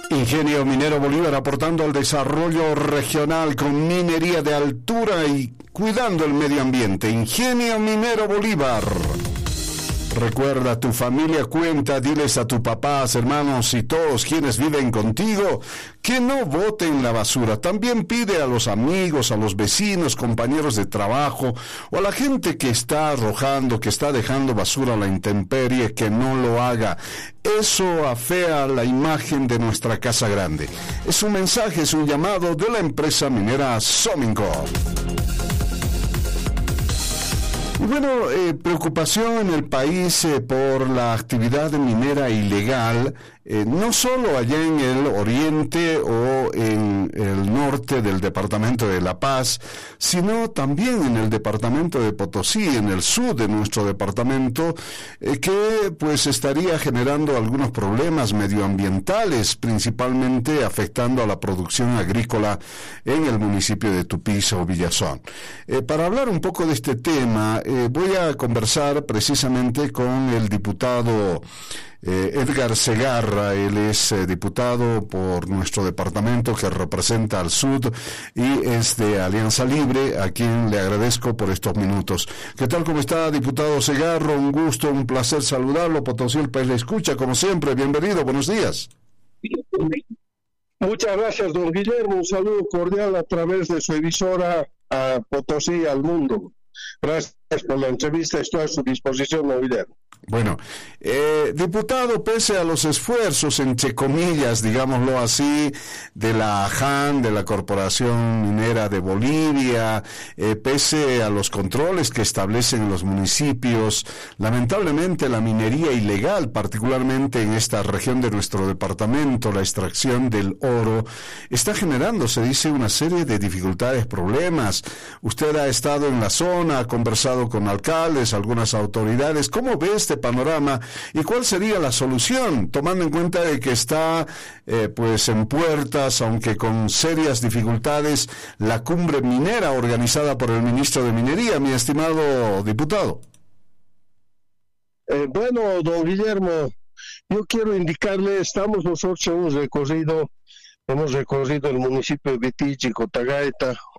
Ingenio Minero Bolívar aportando al desarrollo regional con minería de altura y cuidando el medio ambiente. Ingenio Minero Bolívar. Recuerda, tu familia cuenta, diles a tus papás, hermanos y todos quienes viven contigo que no boten la basura. También pide a los amigos, a los vecinos, compañeros de trabajo o a la gente que está arrojando, que está dejando basura a la intemperie, que no lo haga. Eso afea la imagen de nuestra Casa Grande. Es un mensaje, es un llamado de la empresa minera Sominco. Y bueno, preocupación en el país por la actividad minera ilegal, no solo allá en el oriente o en el norte del departamento de La Paz, sino también en el departamento de Potosí, en el sur de nuestro departamento, que pues estaría generando algunos problemas medioambientales, principalmente afectando a la producción agrícola en el municipio de Tupiza o Villazón. Para hablar un poco de este tema, voy a conversar precisamente con el diputado Edgar Segarra. Él es diputado por nuestro departamento que representa al sur y es de Alianza Libre, a quien le agradezco por estos minutos. ¿Qué tal? ¿Cómo está, diputado Segarra? Un gusto, un placer saludarlo. Potosí, el país le escucha, como siempre. Bienvenido, buenos días. Muchas gracias, don Guillermo. Un saludo cordial a través de su emisora a Potosí, al mundo. Gracias por la entrevista, estoy a su disposición, don Guillermo. Bueno, diputado, pese a los esfuerzos, entre comillas, digámoslo así, de la AJAN, de la Corporación Minera de Bolivia, pese a los controles que establecen los municipios, lamentablemente la minería ilegal, particularmente en esta región de nuestro departamento, la extracción del oro, está generando, se dice, una serie de dificultades, problemas. Usted ha estado en la zona, ha conversado con alcaldes, algunas autoridades. ¿Cómo ve este panorama y cuál sería la solución, tomando en cuenta de que está pues en puertas, aunque con serias dificultades, la cumbre minera organizada por el ministro de Minería, mi estimado diputado? Bueno, don Guillermo, yo quiero indicarle, nosotros hemos recorrido el municipio de Vitichi, Cotagaita,